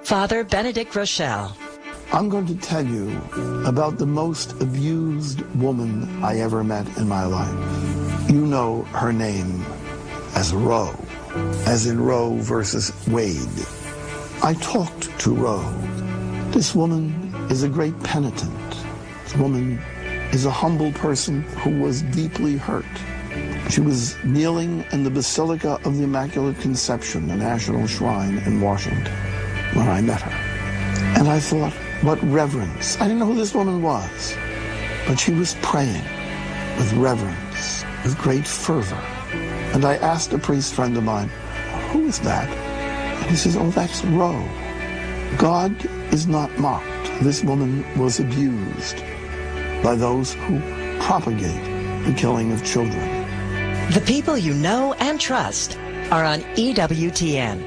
Father Benedict Rochelle. I'm going to tell you about the most abused woman I ever met in my life. You know her name as Roe, as in Roe versus Wade. I talked to Roe. This woman is a great penitent. This woman is a humble person who was deeply hurt. She was kneeling in the Basilica of the Immaculate Conception, the National Shrine in Washington, when I met her. And I thought, what reverence. I didn't know who this woman was, but she was praying with reverence, with great fervor. And I asked a priest friend of mine, who is that? And he says, oh, that's Roe. God is not mocked. This woman was abused by those who propagate the killing of children. The people you know and trust are on EWTN.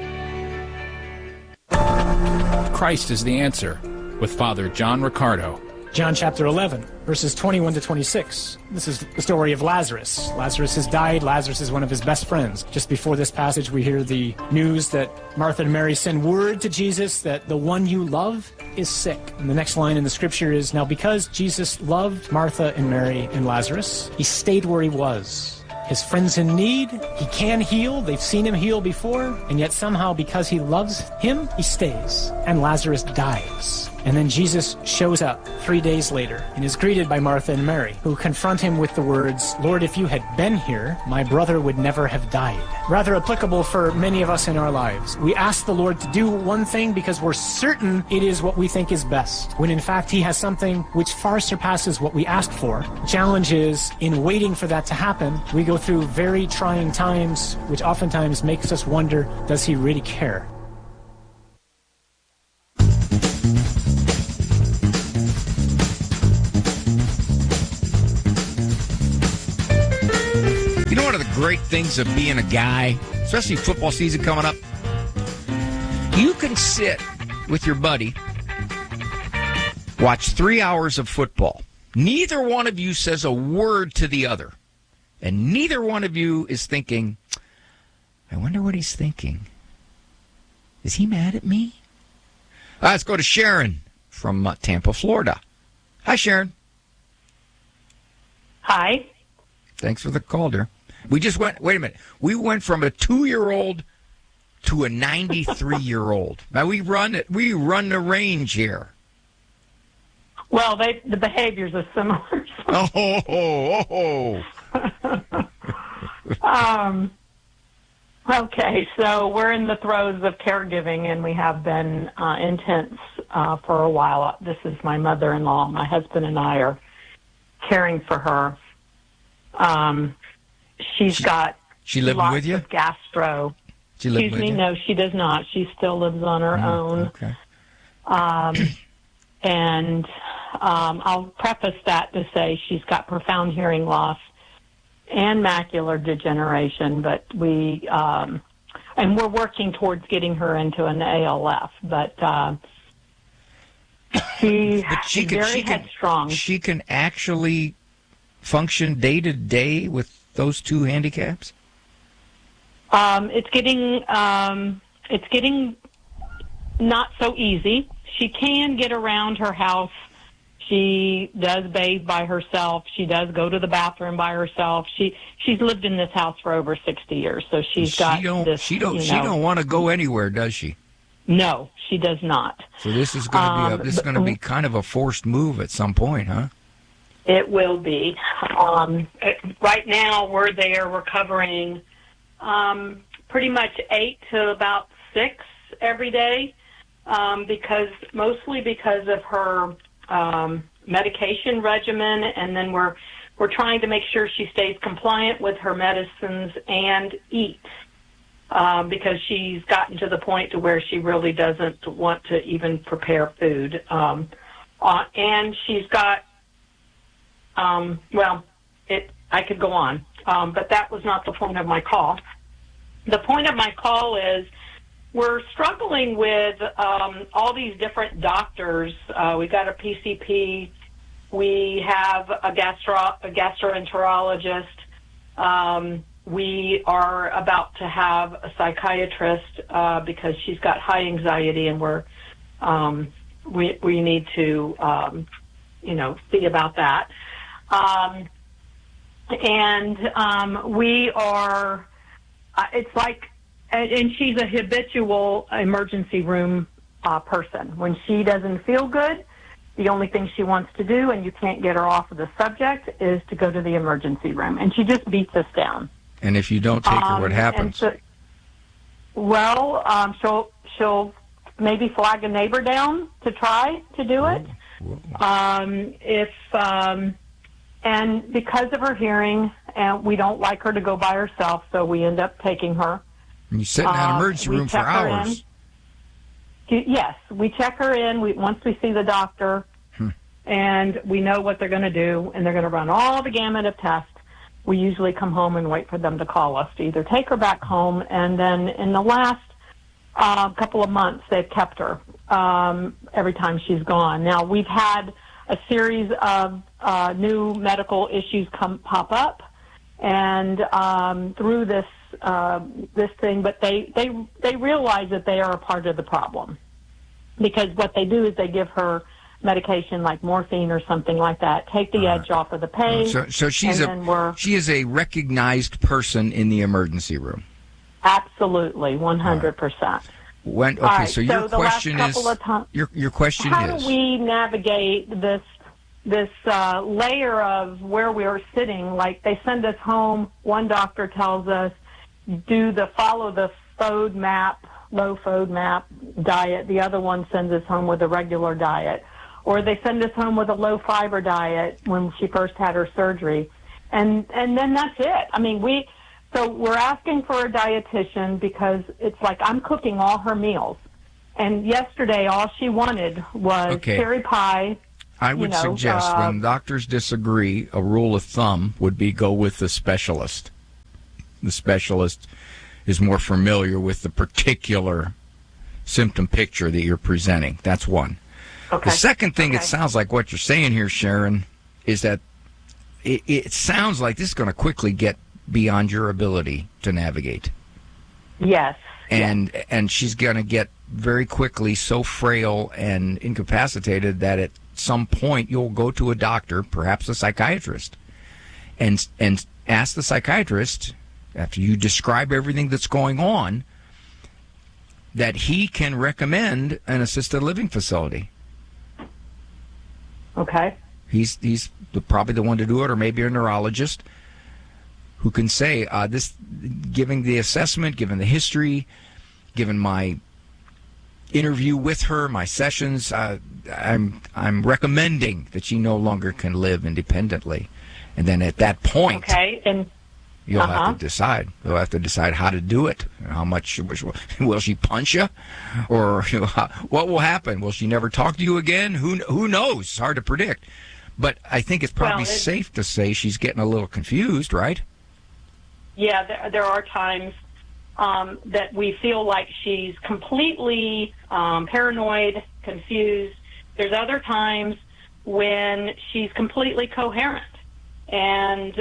Christ is the answer, with Father John Riccardo. John chapter 11, verses 21 to 26. This is the story of Lazarus. Lazarus has died. Lazarus is one of his best friends. Just before this passage, we hear the news that Martha and Mary send word to Jesus that the one you love is sick. And the next line in the scripture is, now because Jesus loved Martha and Mary and Lazarus, he stayed where he was. His friend's in need. He can heal. They've seen him heal before. And yet somehow, because he loves him, he stays. And Lazarus dies. And then Jesus shows up 3 days later and is greeted by Martha and Mary, who confront him with the words, Lord, if you had been here, my brother would never have died. Rather applicable for many of us in our lives. We ask the Lord to do one thing because we're certain it is what we think is best, when in fact he has something which far surpasses what we asked for. The challenge is, in waiting for that to happen, we go through very trying times, which oftentimes makes us wonder, does he really care? You know, one of the great things of being a guy, especially football season coming up, you can sit with your buddy, watch 3 hours of football. Neither one of you says a word to the other. And neither one of you is thinking, I wonder what he's thinking. Is he mad at me? Let's go to Sharon from Tampa, Florida. Hi, Sharon. Hi. Thanks for the call, dear. We just went, wait a minute. We went from a 2-year-old to a 93-year-old. Now, we run the range here. Well, the behaviors are similar. Okay, so we're in the throes of caregiving, and we have been intense for a while. This is my mother-in-law. My husband and I are caring for her. She's got she living lots with you? of gastro. Excuse me, no, she does not. She still lives on her own. Okay. And I'll preface that to say she's got profound hearing loss and macular degeneration, but and we're working towards getting her into an ALF, but she's very headstrong. She can actually function day to day with those two handicaps? It's getting not so easy. She can get around her house. She does bathe by herself. She does go to the bathroom by herself. She's lived in this house for over 60 years, so she don't want to go anywhere, does she? No, she does not. So this is going to be kind of a forced move at some point, huh? It will be. Right now, we're there. We're covering pretty much 8 to about 6 every day, mostly because of her medication regimen, and then we're trying to make sure she stays compliant with her medicines and eats, because she's gotten to the point to where she really doesn't want to even prepare food, and she's got. I could go on, but that was not the point of my call. The point of my call is we're struggling with all these different doctors. We got a PCP. We have a gastroenterologist. We are about to have a psychiatrist because she's got high anxiety, and we're we need to, see about that. We are, it's like, and she's a habitual emergency room person. When she doesn't feel good, the only thing she wants to do, and you can't get her off of the subject, is to go to the emergency room. And she just beats us down. And if you don't take her, what happens? She'll maybe flag a neighbor down to try to do it. And because of her hearing, and we don't like her to go by herself, so we end up taking her. And you sit in that emergency room for hours. Yes, we check her in. Once we see the doctor, and we know what they're going to do, and they're going to run all the gamut of tests. We usually come home and wait for them to call us to either take her back home, and then in the last couple of months, they've kept her every time she's gone. Now, we've had a series of new medical issues pop up, and through this thing, but they realize that they are a part of the problem, because what they do is they give her medication like morphine or something like that, take the edge off of the pain. So she is a recognized person in the emergency room. Absolutely, 100%. So your question is, your question how is, do we navigate this layer of where we are sitting? Like, they send us home. One doctor tells us, follow the low FODMAP diet. The other one sends us home with a regular diet. Or they send us home with a low fiber diet when she first had her surgery. And then that's it. I mean, so we're asking for a dietitian because it's like I'm cooking all her meals. And yesterday, all she wanted was cherry pie. I would suggest when doctors disagree, a rule of thumb would be go with the specialist. The specialist is more familiar with the particular symptom picture that you're presenting. That's one. Okay. The second thing, it sounds like what you're saying here, Sharon, is that it sounds like this is going to quickly get beyond your ability to navigate. Yes. And she's going to get very quickly so frail and incapacitated that at some point you'll go to a doctor, perhaps a psychiatrist, and ask the psychiatrist, after you describe everything that's going on, that he can recommend an assisted living facility. Okay. He's probably the one to do it, or maybe a neurologist who can say, given the assessment, given the history, given my interview with her, my sessions, I'm recommending that she no longer can live independently. And then at that point, you'll have to decide. You'll have to decide how to do it. How much will she punch you, or what will happen? Will she never talk to you again? Who knows? It's hard to predict. But I think it's probably safe to say she's getting a little confused, right? Yeah, there are times that we feel like she's completely paranoid, confused. There's other times when she's completely coherent, and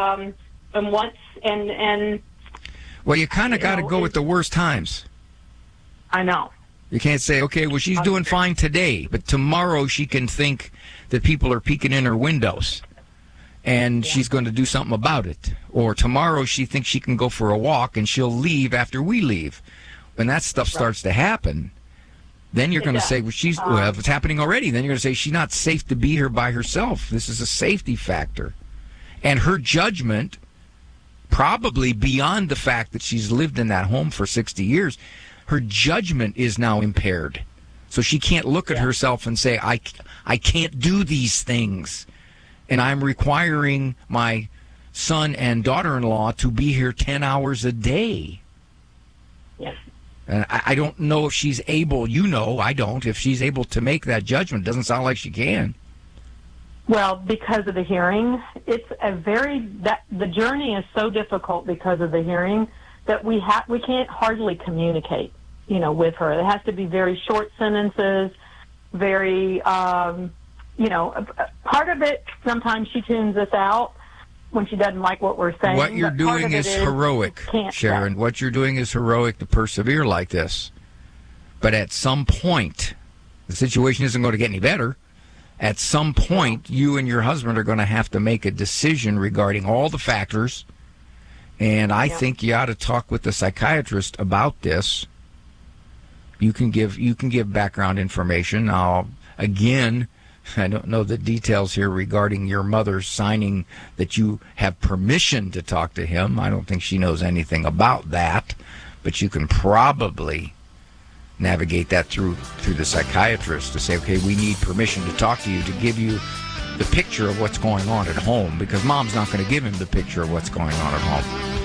well, you kind of got to go with the worst times. I know. You can't say, okay, well, she's doing fine today, but tomorrow she can think that people are peeking in her windows, and she's going to do something about it. Or tomorrow she thinks she can go for a walk, and she'll leave after we leave. When that stuff starts to happen, then you're going to say, well, it's happening already. Then you're going to say she's not safe to be here by herself. This is a safety factor. And her judgment, probably beyond the fact that she's lived in that home for 60 years, her judgment is now impaired. So she can't look at herself and say, I can't do these things. And I'm requiring my son and daughter-in-law to be here 10 hours a day. Yes. And I don't know if she's able, I don't, if she's able to make that judgment. It doesn't sound like she can. Well, because of the hearing, it's the journey is so difficult because of the hearing that we can't hardly communicate, with her. It has to be very short sentences, very, part of it, sometimes she tunes us out when she doesn't like what we're saying. What you're doing is heroic, Sharon. What you're doing is heroic to persevere like this. But at some point, The situation isn't going to get any better. At some point, you and your husband are going to have to make a decision regarding all the factors, and I think you ought to talk with the psychiatrist about this. You can give background information. Now, again, I don't know the details here regarding your mother signing that you have permission to talk to him. I don't think she knows anything about that, but you can probably navigate that through the psychiatrist to say, okay, we need permission to talk to you, to give you the picture of what's going on at home, because mom's not going to give him the picture of what's going on at home.